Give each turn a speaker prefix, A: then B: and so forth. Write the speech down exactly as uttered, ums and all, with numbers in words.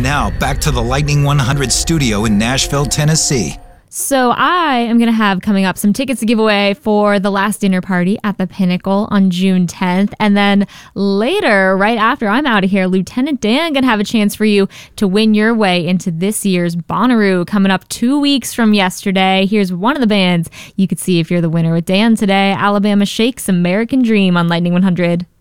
A: now, back to the Lightning one hundred studio in Nashville, Tennessee.
B: So I am going to have coming up some tickets to give away for the last dinner party at the Pinnacle on June tenth. And then later, right after I'm out of here, Lieutenant Dan going to have a chance for you to win your way into this year's Bonnaroo coming up two weeks from yesterday. Here's one of the bands you could see if you're the winner with Dan today. Alabama Shakes, American Dream on Lightning one hundred.